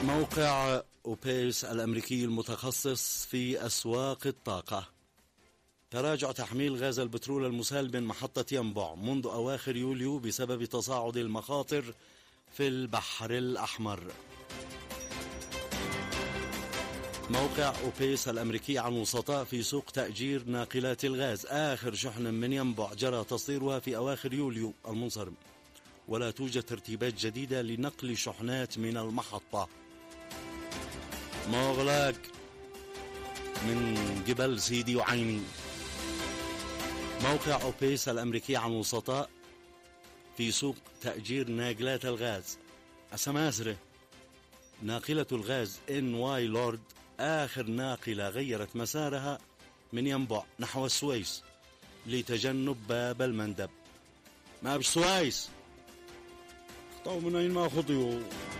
موقع أوبيس الأمريكي المتخصص في أسواق الطاقة: تراجع تحميل غاز البترول المسال من محطة ينبع منذ أواخر يوليو بسبب تصاعد المخاطر في البحر الأحمر. موقع أوبيس الأمريكي عن وسطاء في سوق تأجير ناقلات الغاز: آخر شحن من ينبع جرى تصديرها في أواخر يوليو المنصرم، ولا توجد ترتيبات جديدة لنقل شحنات من المحطة. مغلق من قبل سيدي وعيني. موقع أوبيس الأمريكي عن وسطاء في سوق تأجير ناقلات الغاز: أسماسرة ناقلة الغاز NY لورد آخر ناقلة غيرت مسارها من ينبع نحو السويس لتجنب باب المندب. ما بالسويس طو من أين ما خضيوا.